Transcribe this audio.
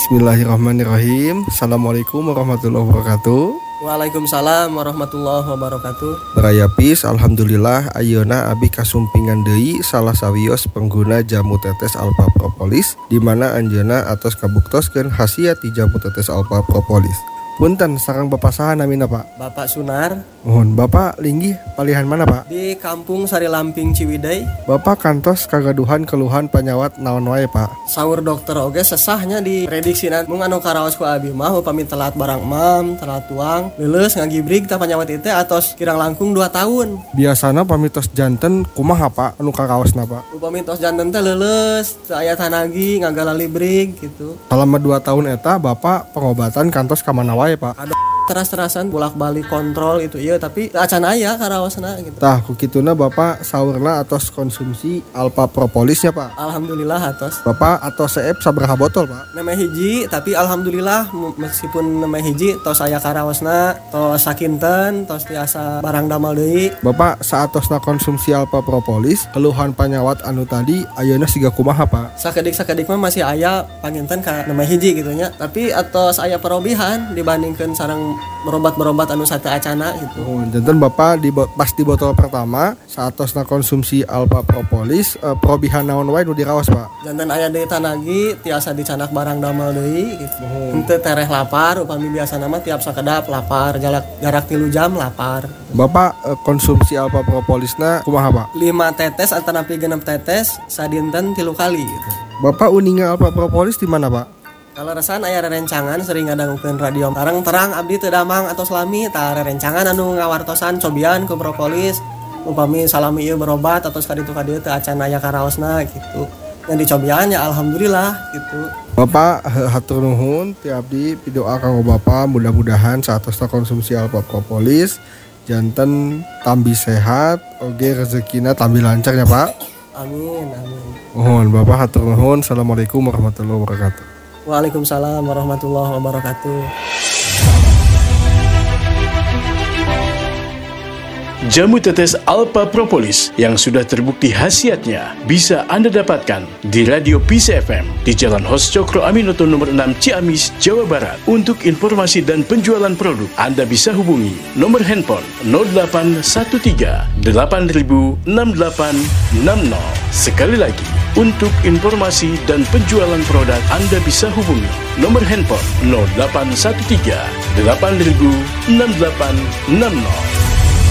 Bismillahirrahmanirrahim. Assalamualaikum warahmatullahi wabarakatuh. Waalaikumsalam warahmatullahi wabarakatuh. Berayapis, alhamdulillah ayeuna abi kasumpingan deui salah sawios pengguna jamu tetes alpha propolis di mana anjeunna atos kabuktoskeun khasiat ti jamu tetes alpha propolis. Punten sareng Bapak saha namina Pak? Bapak Sunar. Mohon Bapak linggih palihan mana Pak? Di Kampung Sari Lamping Ciwidey. Bapak kantos kagaduhan keluhan panyawat naon wae Pak? Saur dokter oge sesahnya di prediksinan mung anu karaos ku abi mah upami telat barang mam, telat tuang, leuleus ngagibrig tah panyawat ieu teh atos kirang langkung 2 tahun. Biasana pamitos janten kumaha Pak anu karaosna Pak? Upami tos janten teh leuleus, teu aya tanagi ngagalali brig gitu. Selama 2 tahun eta Bapak pengobatan kantos ka mana wae Pak? Ada teras-terasan bolak-balik kontrol itu iya tapi acan aya karaosna gitu. Tah ku kituna Bapak saurna atos konsumsi alpha propolisnya Pak. Alhamdulillah atos. Bapak atos seep sabaraha botol Pak? Nemeh hiji tapi alhamdulillah meskipun nemeh hiji tos aya karaosna tos sakinten tos tiasa barang damel deui. Bapak saatosna konsumsi alpha propolis keluhan panyawat anu tadi ayeuna siga kumaha Pak? Sakedik mah masih aya panginten ka nemeh hiji gitu nya tapi atos aya perobihan dibandingkeun sareng berobat anu sate acana gitu. Oh, janten Bapak pas di botol pertama saatosna konsumsi alpha propolis perobihan naon wae nu diraos Pak? Janten aya deui tanagi tiasa dicanak barang damel deui gitu. Henteu tereh lapar upami biasana mah tiap sakedap lapar jarak 3 jam lapar. Bapak konsumsi alpha propolisna kumaha Pak? 5 tetes antanapi 6 tetes sadinten 3 kali gitu. Bapak uninga alpha propolis di mana Pak? Kalau resan aya rerencangan sering ngadangukeun radio terang abdi teu damang atau selami tah rerencangan anu ngawartosan cobian ku propolis upami salami ieu berobat atau kaditu teu acan aya karaosna gitu. Yang dicobian ya alhamdulillah gitu. Bapak hatur nuhun ti abdi pidoa kanggo Bapak mudah-mudahan saatosna konsumsi alpha propolis janten tambi sehat oge rezekina tambi lancar ya Pak. Amin. Mohon Bapak hatur nuhun. Assalamualaikum warahmatullahi wabarakatuh. Waalaikumsalam warahmatullahi wabarakatuh. Jamu tetes alpha propolis yang sudah terbukti khasiatnya bisa Anda dapatkan di Radio Peace FM di Jalan Hos Cokro Aminoto nomor 6 Ciamis, Jawa Barat. Untuk informasi dan penjualan produk, Anda bisa hubungi nomor handphone 0813 8000 6860. Sekali lagi, untuk informasi dan penjualan produk Anda bisa hubungi nomor handphone 0813 8000 6860.